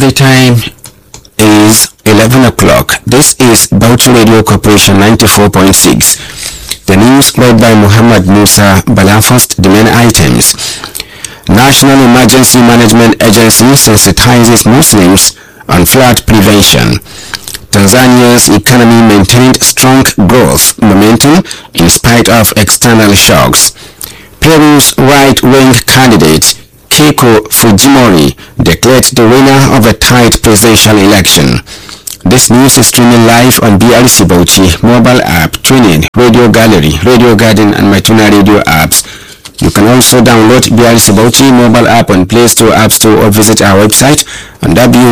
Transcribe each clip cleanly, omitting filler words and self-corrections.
The time is 11 o'clock. This is Bauchi Radio Corporation 94.6. The news read by Muhammad Musa Bala. First, the main items. National Emergency Management Agency sensitizes Muslims on flood prevention. Tanzania's economy maintained strong growth momentum in spite of external shocks. Peru's right-wing candidate Keiko Fujimori declared the winner of a tight presidential election. This news is streaming live on BRC Bauchi mobile app, TuneIn, Radio Gallery, Radio Garden and Matuna Radio apps. You can also download BRC Bauchi mobile app on Play Store, App Store, or visit our website on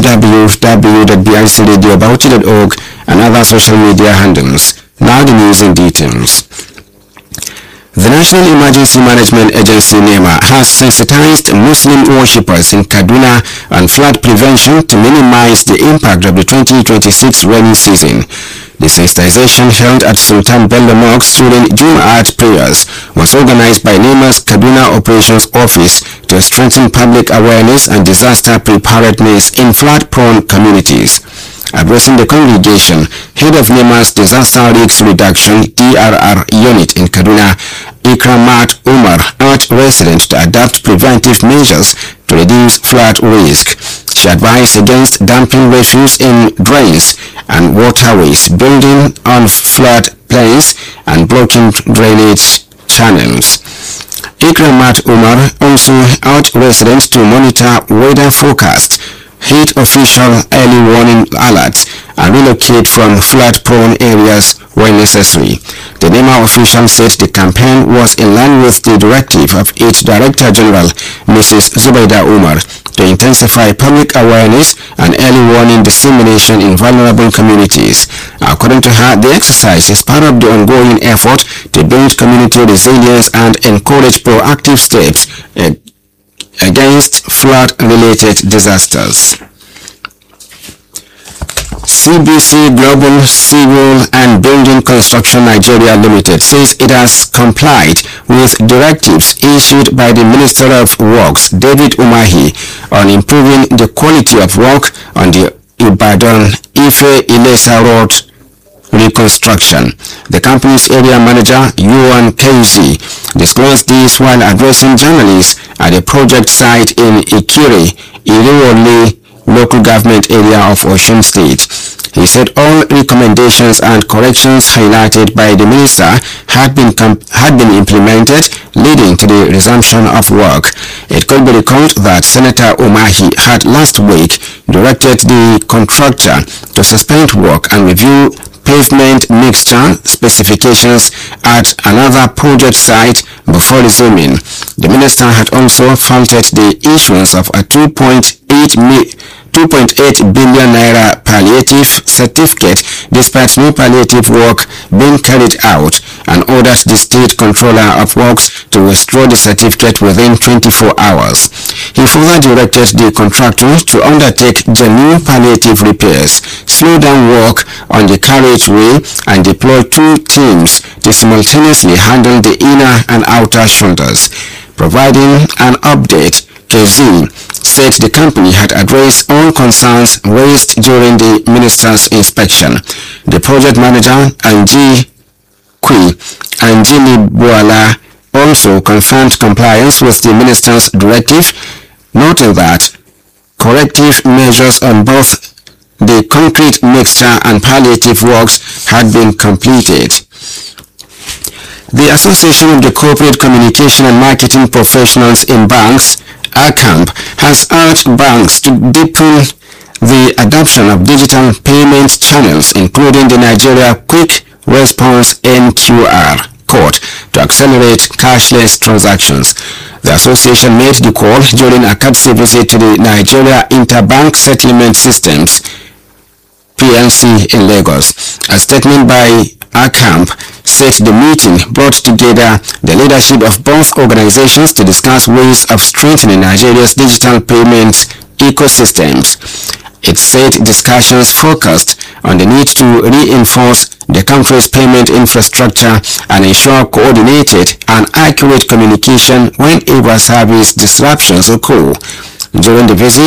www.brcradiobauchi.org and other social media handles. Now the news in details. The National Emergency Management Agency NEMA has sensitized Muslim worshippers in Kaduna on flood prevention to minimize the impact of the 2026 rainy season. The sensitization held at Sultan Bello Mosque during Jumu'at prayers was organized by NEMA's Kaduna Operations Office to strengthen public awareness and disaster preparedness in flood-prone communities. Addressing the congregation, head of NEMA's Disaster Risk Reduction DRR unit in Kaduna, Ikramat Umar, urged residents to adopt preventive measures to reduce flood risk. She advised against dumping refuse in drains and waterways, building on flood plains and blocking drainage channels. Ikramat Umar also urged residents to monitor weather forecasts, heat official early warning alerts, and relocate from flood-prone areas when necessary. The NEMA official said the campaign was in line with the directive of its Director General, Mrs. Zubaida Umar, to intensify public awareness and early warning dissemination in vulnerable communities. According to her, the exercise is part of the ongoing effort to build community resilience and encourage proactive steps against flood-related disasters. CBC Global Civil and Building Construction Nigeria Limited says it has complied with directives issued by the Minister of Works, David Umahi, on improving the quality of work on the Ibadan-Ife-Ilesa Road reconstruction. The company's area manager, Yuan KZ, disclosed this while addressing journalists at a project site in Ikire, Iriwole local government area of Osun State. He said all recommendations and corrections highlighted by the minister had been implemented, leading to the resumption of work. It could be recalled that Senator Umahi had last week directed the contractor to suspend work and review pavement mixture specifications at another project site before resuming. The minister had also faulted the issuance of a 2.8 billion naira palliative certificate despite no palliative work being carried out, and ordered the state controller of works to withdraw the certificate within 24 hours. He further directed the contractor to undertake genuine palliative repairs, slow down work on the carriageway, and deploy 2 teams to simultaneously handle the inner and outer shoulders. Providing an update, KZ said the company had addressed all concerns raised during the minister's inspection. The project manager, Anjili Buala, also confirmed compliance with the minister's directive, noting that corrective measures on both the concrete mixture and palliative works had been completed. The Association of the Corporate Communication and Marketing Professionals in Banks, ACAMP, has urged banks to deepen the adoption of digital payment channels, including the Nigeria Quick Response NQR code, to accelerate cashless transactions. The association made the call during a courtesy visit to the Nigeria Interbank Settlement Systems PLC in Lagos. A statement by ACAMP said the meeting brought together the leadership of both organizations to discuss ways of strengthening Nigeria's digital payments ecosystems. It said discussions focused on the need to reinforce the country's payment infrastructure and ensure coordinated and accurate communication whenever service disruptions occur. During the visit,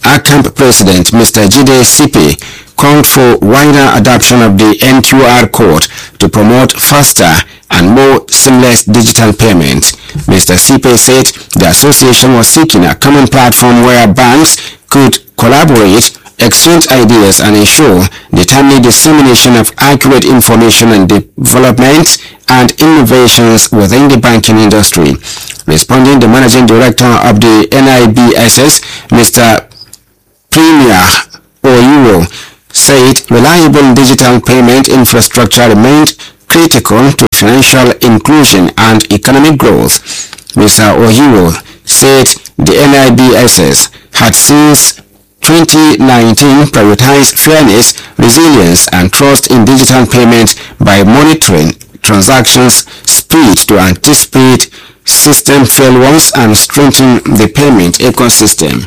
ACAMP President Mr. Jide Sipe called for wider adoption of the NQR code to promote faster and more seamless digital payment. Mr. Sipe said the association was seeking a common platform where banks could collaborate, exchange ideas, and ensure the timely dissemination of accurate information on developments and innovations within the banking industry. Responding, the Managing Director of the NIBSS, Mr. Premier Oyiwo, said reliable digital payment infrastructure remained critical to financial inclusion and economic growth. Mr. Oyiwo said the NIBSS had since 2019 prioritized fairness, resilience, and trust in digital payment by monitoring transactions speed to anticipate system failures and strengthen the payment ecosystem.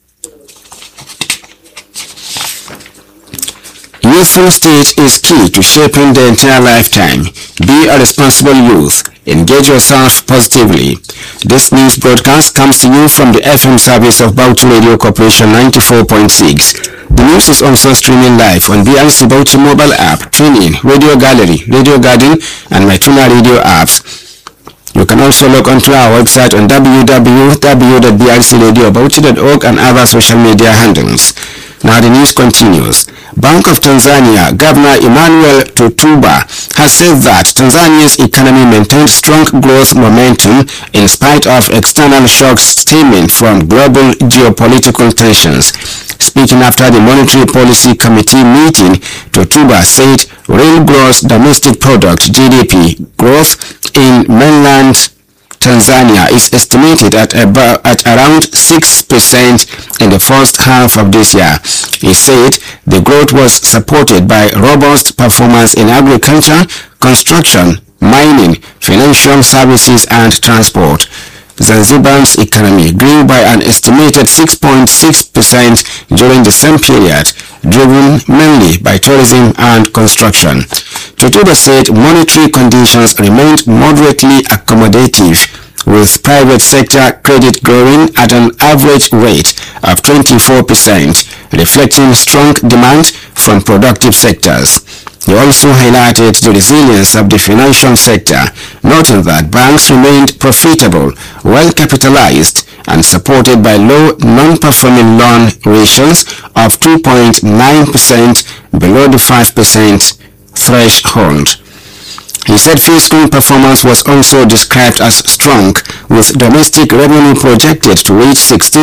Youthful state is key to shaping the entire lifetime. Be a responsible youth. Engage yourself positively. This news broadcast comes to you from the FM service of Bauchi Radio Corporation 94.6. The news is also streaming live on BRC Bauchi mobile app, TuneIn, Radio Gallery, Radio Garden, and MyTuna Radio apps. You can also log on to our website on www.brcradiobauchi.org and other social media handles. Now the news continues. Bank of Tanzania Governor Emmanuel Tutuba has said that Tanzania's economy maintained strong growth momentum in spite of external shocks stemming from global geopolitical tensions. Speaking after the Monetary Policy Committee meeting, Tutuba said real gross domestic product (GDP) growth in mainland Tanzania is estimated at around 6% in the first half of this year. He said the growth was supported by robust performance in agriculture, construction, mining, financial services, and transport. Zanzibar's economy grew by an estimated 6.6% during the same period, driven mainly by tourism and construction. Tutuba said monetary conditions remained moderately accommodative, with private sector credit growing at an average rate of 24%, reflecting strong demand from productive sectors. He also highlighted the resilience of the financial sector, noting that banks remained profitable, well capitalized, and supported by low non-performing loan ratios of 2.9% below the 5% threshold. He said fiscal performance was also described as strong, with domestic revenue projected to reach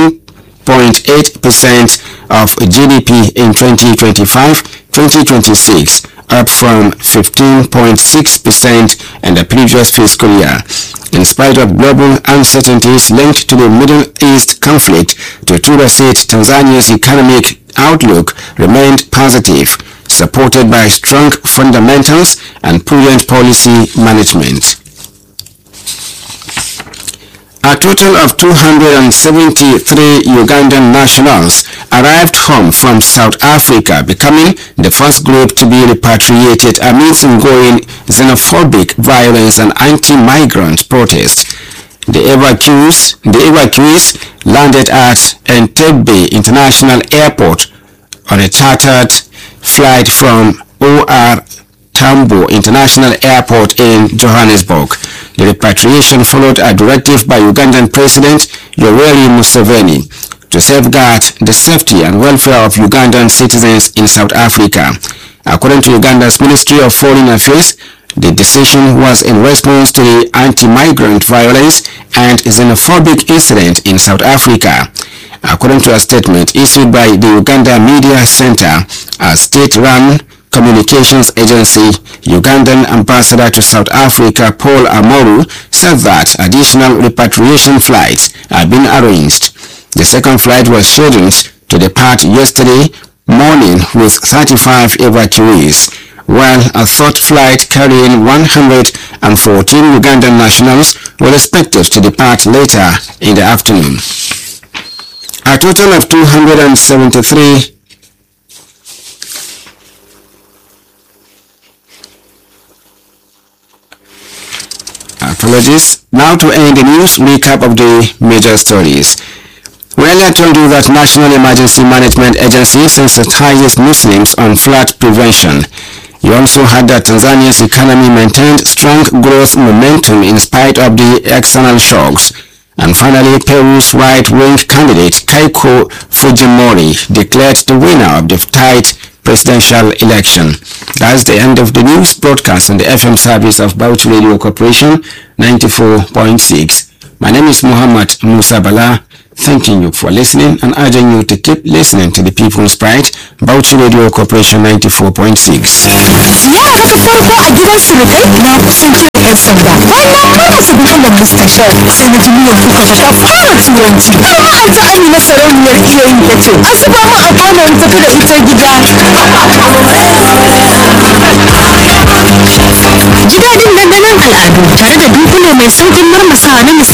16.8% of GDP in 2025-2026, up from 15.6% in the previous fiscal year. In spite of global uncertainties linked to the Middle East conflict, Tutuba said Tanzania's economic outlook remained positive, supported by strong fundamentals and prudent policy management. A total of 273 Ugandan nationals arrived home from South Africa, becoming the first group to be repatriated amidst ongoing xenophobic violence and anti-migrant protests. The evacuees landed at Entebbe International Airport on a chartered flight from OR Tambo International Airport in Johannesburg. The repatriation followed a directive by Ugandan President Yoweri Museveni to safeguard the safety and welfare of Ugandan citizens in South Africa. According to Uganda's Ministry of Foreign Affairs, the decision was in response to the anti-migrant violence and xenophobic incident in South Africa. According to a statement issued by the Uganda Media Center, a state-run communications agency, Ugandan ambassador to South Africa Paul Amoru said that additional repatriation flights have been arranged. The second flight was scheduled to depart yesterday morning with 35 evacuees, while a third flight carrying 114 Ugandan nationals was expected to depart later in the afternoon. A total of 273 Now to end the news, recap of the major stories. Where earlier told you that National Emergency Management Agency sensitizes Muslims on flood prevention. You also heard that Tanzania's economy maintained strong growth momentum in spite of the external shocks. And finally, Peru's right-wing candidate Keiko Fujimori declared the winner of the tight presidential election. That's the end of the news broadcast on the FM service of Bauchi Radio Corporation 94.6. My name is Muhammad Musa Bala, thanking you for listening and urging you to keep listening to the People's Pride, Bauchi Radio Corporation 94.6. Yara ta farko a gidan surukai na kusan kiran 'yan sanda. Bayan kama su gudan da mustashar sai na ji miyar kuka ta fara turanci. Amma an ta Amina sarauniyar iyayen ta ce, a zuba mu a kwano in tafi da ita gida. Ji daɗin dandanon al'adu tare da dunkule mai sauƙin marmasawa na